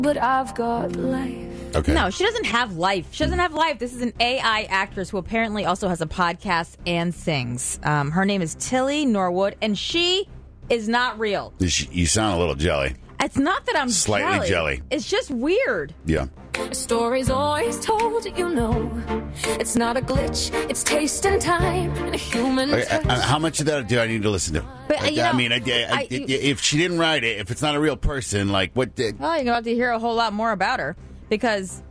but I've got life. Okay. No, she doesn't have life. She doesn't have life. This is an AI actress who apparently also has a podcast and sings. Her name is Tilly Norwood, and she is not real. You sound a little jelly. It's not that I'm Slightly jelly. It's just weird. Yeah. A story's always told, you know. It's not a glitch, it's taste and time and a human touch. How much of that do I need to listen to? But, if she didn't write it, if it's not a real person, like what? Well, you're about to hear a whole lot more about her because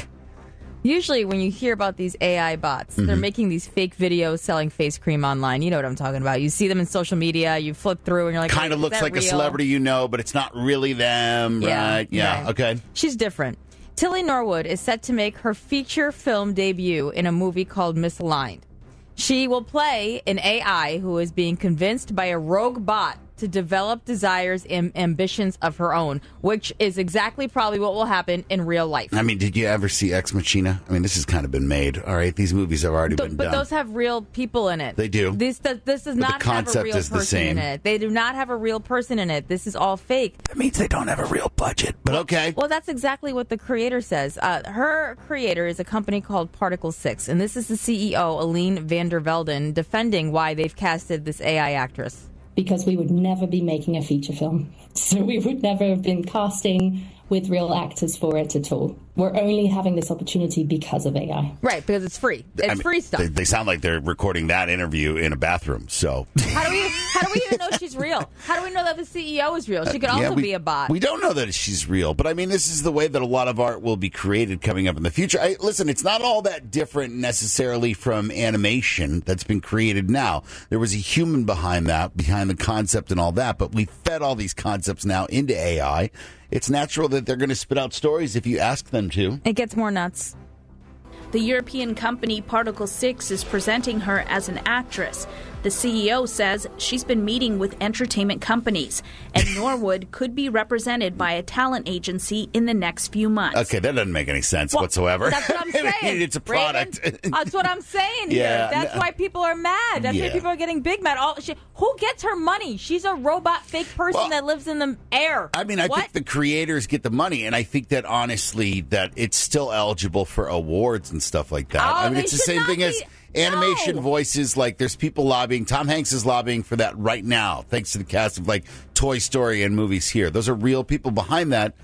usually when you hear about these AI bots, they're making these fake videos selling face cream online. You know what I'm talking about. You see them in social media, you flip through and you're like, kind of looks like real? a celebrity, but it's not really them, right? Yeah. Right. Okay. She's different. Tilly Norwood is set to make her feature film debut in a movie called Misaligned. She will play an AI who is being convinced by a rogue bot to develop desires and ambitions of her own, which is exactly probably what will happen in real life. I mean, did you ever see Ex Machina? I mean, this has kind of been made. All right, these movies have already been done. But those have real people in it. They do. This does not have a real person in it. They do not have a real person in it. This is all fake. That means they don't have a real budget. But okay. Well, that's exactly what the creator says. Her creator is a company called Particle 6, and this is the CEO, Aline van der Velden, defending why they've casted this AI actress. Because we would never be making a feature film. So we would never have been casting with real actors for it at all. We're only having this opportunity because of AI. Right, because it's free. It's free stuff. They sound like they're recording that interview in a bathroom, so... How do we even know she's real? How do we know that the CEO is real? She could also be a bot. We don't know that she's real, but I mean, this is the way that a lot of art will be created coming up in the future. Listen, it's not all that different necessarily from animation that's been created now. There was a human behind the concept and all that, but we fed all these concepts now into AI. It's natural that they're going to spit out stories if you ask them to. It gets more nuts. The European company Particle 6 is presenting her as an actress. The CEO says she's been meeting with entertainment companies, and Norwood could be represented by a talent agency in the next few months. Okay, that doesn't make any sense whatsoever. That's what I'm saying. I mean, it's a product. Raven, that's what I'm saying here. That's why people are mad. That's why people are getting big mad. Who gets her money? She's a robot fake person that lives in the air. I mean, I think the creators get the money, and I think that, honestly, that it's still eligible for awards and stuff like that. I mean, it's the same thing as... Animation voices, like there's people lobbying. Tom Hanks is lobbying for that right now, thanks to the cast of like Toy Story and movies here. Those are real people behind that.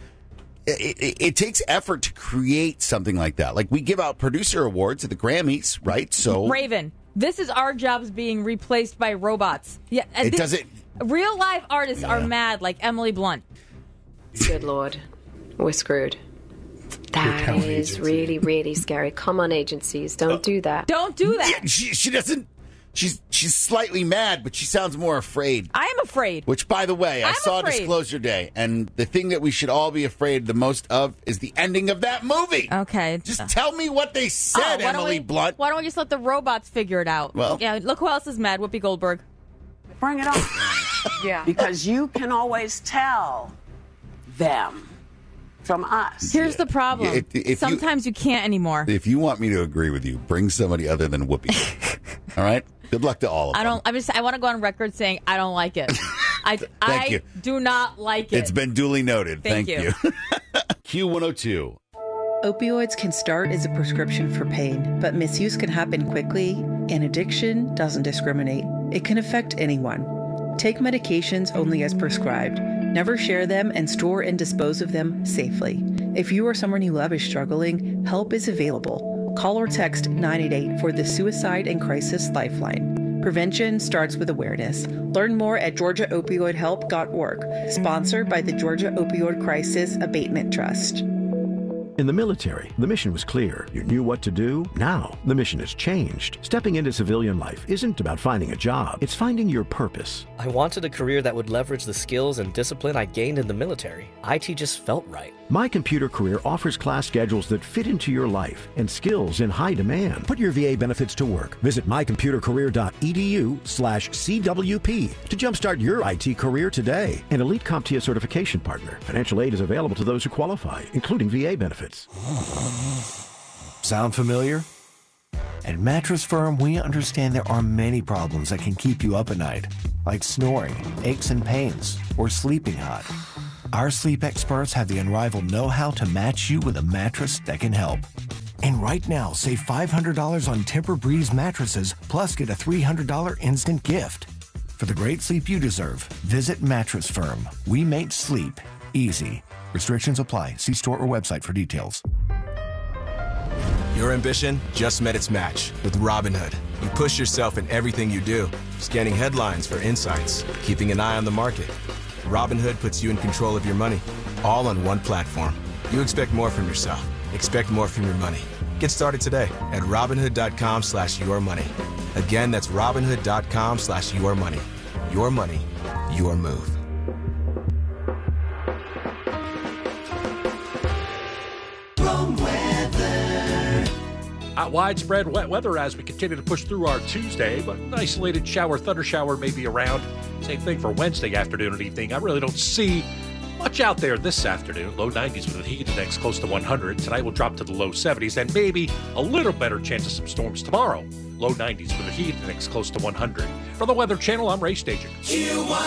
It takes effort to create something like that. Like we give out producer awards at the Grammys, right? So Raven, this is our jobs being replaced by robots. Yeah, it doesn't. Real life artists are mad, like Emily Blunt. Good Lord, we're screwed. That is really, really scary. Come on, agencies. Don't do that. Don't do that. Yeah, she doesn't. She's slightly mad, but she sounds more afraid. I am afraid. Which, by the way, I saw Disclosure Day, and the thing that we should all be afraid the most of is the ending of that movie. Okay. Just tell me what they said, Emily Blunt. Why don't we just let the robots figure it out? Well, yeah. Look who else is mad. Whoopi Goldberg. Bring it on. Yeah. Because you can always tell them from us. Here's the problem. Sometimes you can't anymore. If you want me to agree with you, bring somebody other than Whoopi. All right? Good luck to all of them. I want to go on record saying I don't like it. I do not like it. It's been duly noted. Thank you. Q102. Opioids can start as a prescription for pain, but misuse can happen quickly, and addiction doesn't discriminate. It can affect anyone. Take medications only as prescribed. Never share them and store and dispose of them safely. If you or someone you love is struggling, help is available. Call or text 988 for the Suicide and Crisis Lifeline. Prevention starts with awareness. Learn more at georgiaopioidhelp.org. Sponsored by the Georgia Opioid Crisis Abatement Trust. In the military, the mission was clear. You knew what to do. Now, the mission has changed. Stepping into civilian life isn't about finding a job. It's finding your purpose. I wanted a career that would leverage the skills and discipline I gained in the military. IT just felt right. My Computer Career offers class schedules that fit into your life and skills in high demand. Put your VA benefits to work. Visit mycomputercareer.edu/CWP to jumpstart your IT career today. An elite CompTIA certification partner. Financial aid is available to those who qualify, including VA benefits. Sound familiar? At Mattress Firm, we understand there are many problems that can keep you up at night, like snoring, aches and pains, or sleeping hot. Our sleep experts have the unrivaled know-how to match you with a mattress that can help. And right now, save $500 on Tempur-Breeze mattresses, plus get a $300 instant gift. For the great sleep you deserve, visit Mattress Firm. We make sleep easy. Restrictions apply. See store or website for details. Your ambition just met its match with Robinhood. You push yourself in everything you do, scanning headlines for insights, keeping an eye on the market. Robinhood puts you in control of your money, all on one platform. You expect more from yourself. Expect more from your money. Get started today at Robinhood.com/yourmoney. Again, that's Robinhood.com/yourmoney. Your money, your move. Widespread wet weather as we continue to push through our Tuesday, but an isolated thunder shower may be around. Same thing for Wednesday afternoon and evening. I really don't see much out there this afternoon. Low 90s with a heat index close to 100. Tonight will drop to the low 70s and maybe a little better chance of some storms tomorrow. Low 90s with a heat index close to 100. For the Weather Channel, I'm Ray Stagik.